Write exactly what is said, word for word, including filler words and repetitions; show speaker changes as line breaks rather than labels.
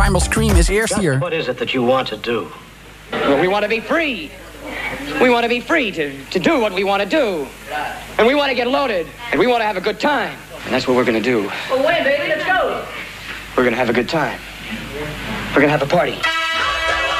Primal Scream is eerst hier.
What is it that you want to do?
Well, we want to be free. We want to be free to, to do what we want to do. And we want to get loaded. And we want to have a good time. And that's what we're going to do.
Well, wait, baby, let's go.
We're going to have a good time. We're going to have a party.